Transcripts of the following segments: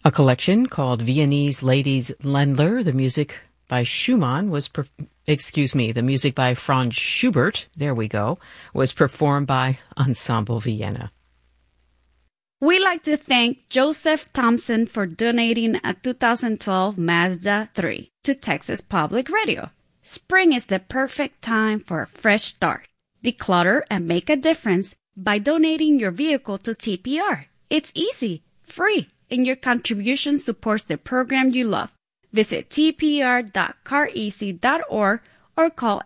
A collection called Viennese Ladies Ländler, the music by Schumann the music by Franz Schubert, there we go, was performed by Ensemble Vienna. We'd like to thank Joseph Thompson for donating a 2012 Mazda 3 to Texas Public Radio. Spring is the perfect time for a fresh start. Declutter and make a difference by donating your vehicle to TPR. It's easy, free, and your contribution supports the program you love. Visit tpr.careasy.org or call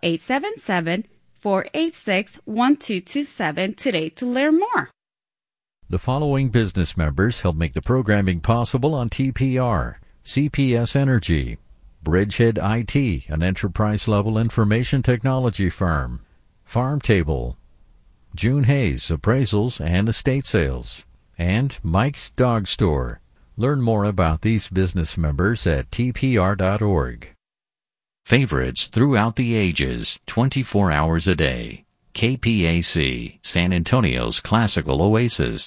877-486-1227 today to learn more. The following business members help make the programming possible on TPR: CPS Energy, Bridgehead IT, an enterprise-level information technology firm, FarmTable, June Hayes, Appraisals and Estate Sales, and Mike's Dog Store. Learn more about these business members at tpr.org. Favorites throughout the ages, 24 hours a day. KPAC, San Antonio's classical oasis.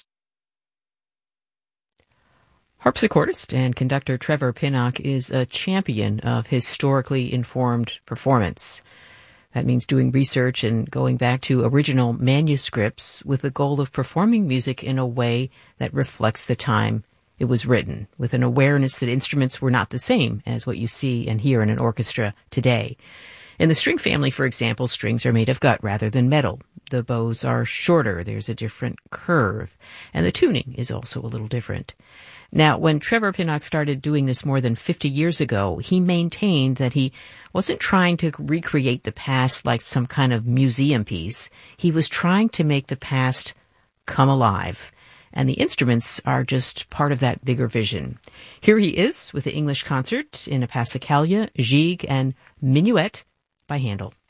Harpsichordist and conductor Trevor Pinnock is a champion of historically informed performance. That means doing research and going back to original manuscripts with the goal of performing music in a way that reflects the time it was written, with an awareness that instruments were not the same as what you see and hear in an orchestra today. In the string family, for example, strings are made of gut rather than metal. The bows are shorter, there's a different curve, and the tuning is also a little different. Now, when Trevor Pinnock started doing this more than 50 years ago, he maintained that he wasn't trying to recreate the past like some kind of museum piece. He was trying to make the past come alive. And the instruments are just part of that bigger vision. Here he is with the English concert in a Passacaglia, Gigue, and Minuet by Handel.